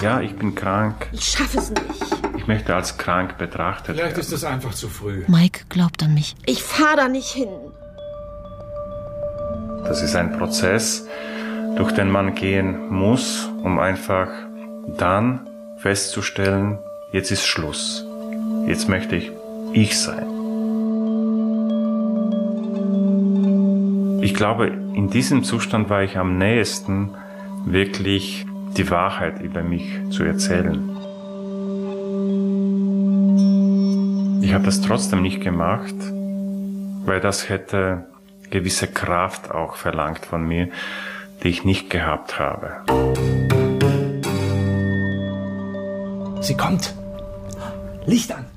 Ja, ich bin krank. Ich schaffe es nicht. Ich möchte als krank betrachtet werden. Vielleicht ist es einfach zu früh. Mike glaubt an mich. Ich fahre da nicht hin. Das ist ein Prozess, durch den man gehen muss, um einfach dann festzustellen, jetzt ist Schluss. Jetzt möchte ich sein. Ich glaube, in diesem Zustand war ich am nächsten, wirklich die Wahrheit über mich zu erzählen. Ich habe das trotzdem nicht gemacht, weil das hätte gewisse Kraft auch verlangt von mir, die ich nicht gehabt habe. Sie kommt. Licht an.